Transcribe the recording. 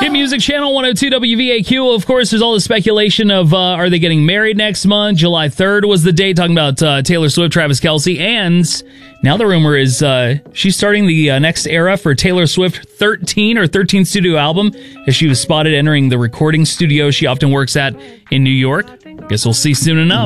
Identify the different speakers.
Speaker 1: Hit Music Channel 102 WVAQ. Of course, there's all the speculation of are they getting married next month? July 3rd was the date, talking about Taylor Swift, Travis Kelce. And now the rumor is she's starting the next era for Taylor Swift 13th studio album, as she was spotted entering the recording studio she often works at in New York. Guess we'll see soon enough.